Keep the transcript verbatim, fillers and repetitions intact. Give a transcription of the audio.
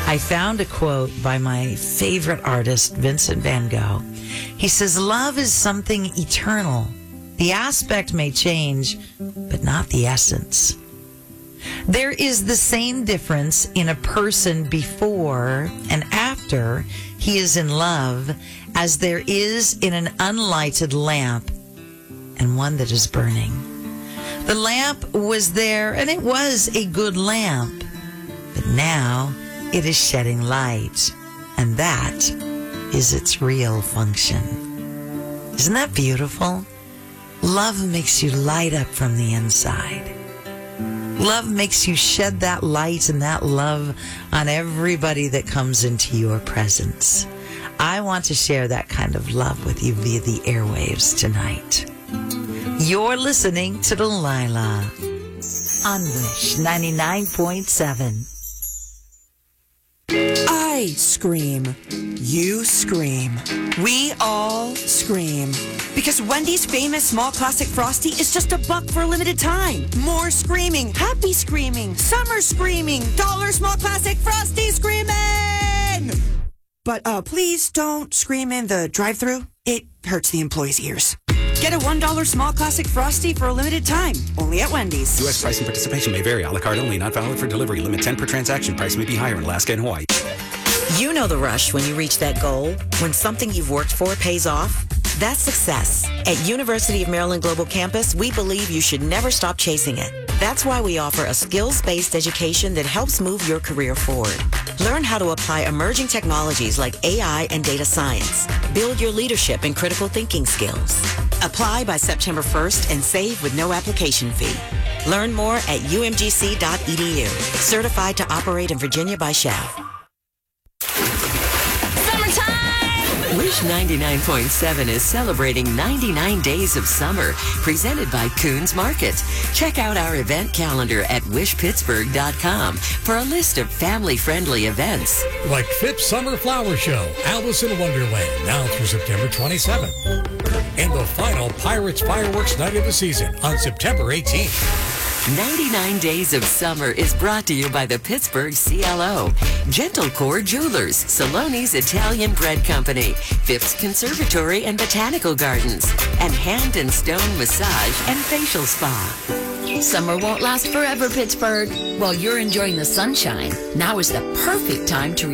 I found a quote by my favorite artist, Vincent van Gogh. He says, love is something eternal. The aspect may change, but not the essence. There is the same difference in a person before and after he is in love as there is in an unlighted lamp and one that is burning. The lamp was there and it was a good lamp, but now it is shedding light, and that is its real function. Isn't that beautiful? Love makes you light up from the inside. Love makes you shed that light and that love on everybody that comes into your presence. I want to share that kind of love with you via the airwaves tonight. You're listening to Delilah on Wish ninety-nine point seven. I scream. You scream. We all scream. Because Wendy's famous small classic Frosty is just a buck for a limited time. More screaming. Happy screaming. Summer screaming. Dollar small classic Frosty screaming! But uh, please don't scream in the drive-thru. It hurts the employees' ears. Get a one dollar small classic Frosty for a limited time. Only at Wendy's. U S price and participation may vary. A la carte only. Not valid for delivery. Limit ten per transaction. Price may be higher in Alaska and Hawaii. You know the rush when you reach that goal, when something you've worked for pays off. That's success. At University of Maryland Global Campus, we believe you should never stop chasing it. That's why we offer a skills-based education that helps move your career forward. Learn how to apply emerging technologies like A I and data science. Build your leadership and critical thinking skills. Apply by September first and save with no application fee. Learn more at u m g c dot e d u. Certified to operate in Virginia by S C H A F. Wish ninety-nine point seven is celebrating ninety-nine days of summer, presented by Coons Market. Check out our event calendar at wish pittsburgh dot com for a list of family-friendly events. Like Phipps Summer Flower Show, Alice in Wonderland, now through September twenty-seventh. And the final Pirates Fireworks Night of the season on September eighteenth. ninety-nine Days of Summer is brought to you by the Pittsburgh C L O, Gentle Core Jewelers, Saloni's Italian Bread Company, Phipps Conservatory and Botanical Gardens, and Hand and Stone Massage and Facial Spa. Summer won't last forever, Pittsburgh. While you're enjoying the sunshine, now is the perfect time to